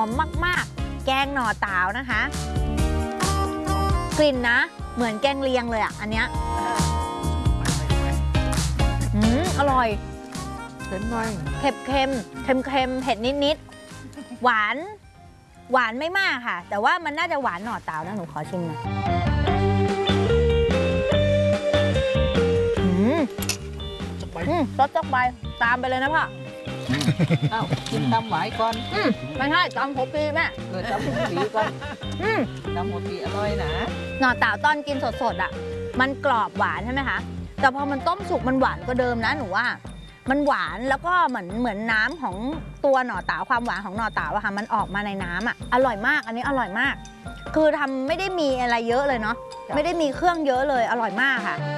มมากๆแกงหน่อเต๋านะคะ กลิ่นนะเหมือนแกงเลียงเลยอ่ะอันเนี้ยอร่อยเผ็ดหน่อยเค็มเผ็ดนิดหวานไม่มากค่ะแต่ว่ามันน่าจะหวานหน่อเต๋านะหนูขอชิมหน่อยรสจักไปตามไปเลยนะพ่ออ้าวกินตำหวายก่อนไม่ใช่ตำหัวปีแม่ตำหัวปีก่อนตำหัวปีอร่อยนะหน่อเต๋าตอนกินสดๆอ่ะมันกรอบหวานใช่ไหมคะแต่พอมันต้มสุกมันหวานกว่าเดิมนะหนูว่ามันหวานแล้วก็เหมือนน้ำของตัวหน่อเต๋าความหวานของหน่อเต๋าอะค่ะมันออกมาในน้ำอ่ะอร่อยมากอันนี้อร่อยมากคือทำไม่ได้มีอะไรเยอะเลยเนาะไม่ได้มีเครื่องเยอะเลยอร่อยมากค่ะ